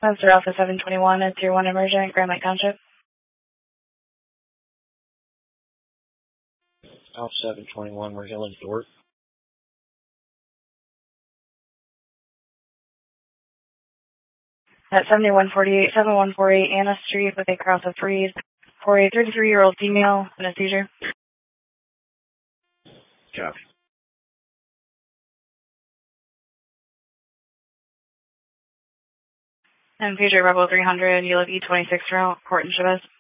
Monster Alpha 721 at Tier 1 Emergent, Grand Lake Township. Alpha 721, we're healing Dorp. At 7148 Anna Street with a cross of threes for a 33-year-old female in a seizure. Copy. And Future Rebel 300, you live E26 route, Port and Chavez.